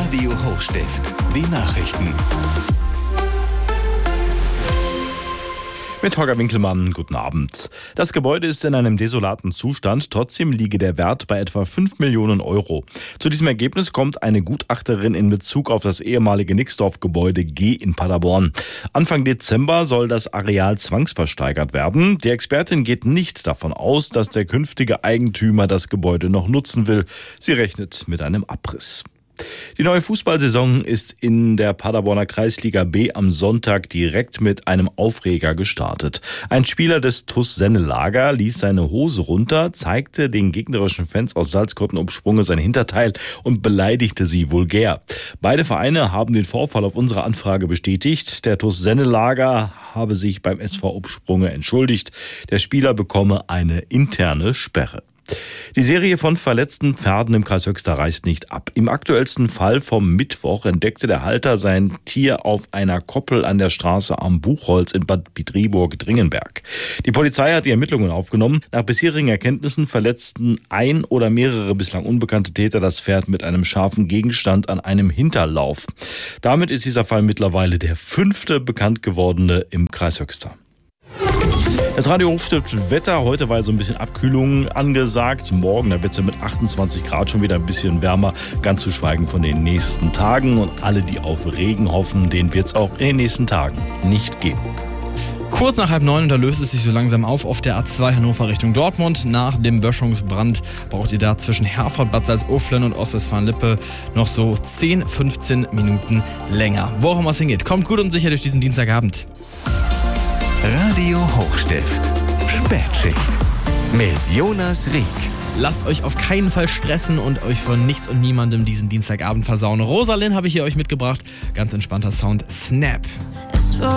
Radio Hochstift, die Nachrichten. Mit Holger Winkelmann, guten Abend. Das Gebäude ist in einem desolaten Zustand, trotzdem liege der Wert bei etwa 5 Millionen Euro. Zu diesem Ergebnis kommt eine Gutachterin in Bezug auf das ehemalige Nixdorf-Gebäude G in Paderborn. Anfang Dezember soll das Areal zwangsversteigert werden. Die Expertin geht nicht davon aus, dass der künftige Eigentümer das Gebäude noch nutzen will. Sie rechnet mit einem Abriss. Die neue Fußballsaison ist in der Paderborner Kreisliga B am Sonntag direkt mit einem Aufreger gestartet. Ein Spieler des TuS Sennelager ließ seine Hose runter, zeigte den gegnerischen Fans aus Salzkotten-ob-Sprunge sein Hinterteil und beleidigte sie vulgär. Beide Vereine haben den Vorfall auf unsere Anfrage bestätigt. Der TuS Sennelager habe sich beim SV Ob-Sprunge entschuldigt. Der Spieler bekomme eine interne Sperre. Die Serie von verletzten Pferden im Kreis Höxter reißt nicht ab. Im aktuellsten Fall vom Mittwoch entdeckte der Halter sein Tier auf einer Koppel an der Straße am Buchholz in Bad Bietriburg-Dringenberg. Die Polizei hat die Ermittlungen aufgenommen. Nach bisherigen Erkenntnissen verletzten ein oder mehrere bislang unbekannte Täter das Pferd mit einem scharfen Gegenstand an einem Hinterlauf. Damit ist dieser Fall mittlerweile der 5. bekannt gewordene im Kreis Höxter. Das Radio Hochstift Wetter, heute war so ein bisschen Abkühlung angesagt. Morgen, da wird es ja mit 28 Grad schon wieder ein bisschen wärmer, ganz zu schweigen von den nächsten Tagen. Und alle, die auf Regen hoffen, denen wird es auch in den nächsten Tagen nicht geben. Kurz nach 8:30 und da löst es sich so langsam auf der A2 Hannover Richtung Dortmund. Nach dem Böschungsbrand braucht ihr da zwischen Herford, Bad Salzuflen und Ostwestfalen-Lippe noch so 10-15 Minuten länger. Wo auch immer es hingeht, kommt gut und sicher durch diesen Dienstagabend. Radio Hochstift, Spätschicht mit Jonas Rieck. Lasst euch auf keinen Fall stressen und euch von nichts und niemandem diesen Dienstagabend versauen. Rosalind habe ich hier euch mitgebracht. Ganz entspannter Sound. Snap.